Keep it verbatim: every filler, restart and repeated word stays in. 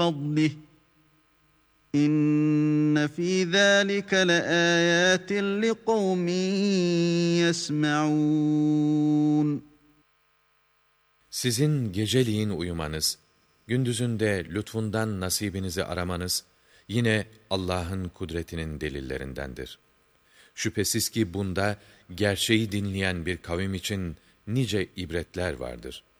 فضله İnne fî zâlike leâyâtin liqavmin yesme'ûn. Sizin geceliğin uyumanız, gündüzünde lütfundan nasibinizi aramanız, yine Allah'ın kudretinin delillerindendir. Şüphesiz ki bunda gerçeği dinleyen bir kavim için nice ibretler vardır.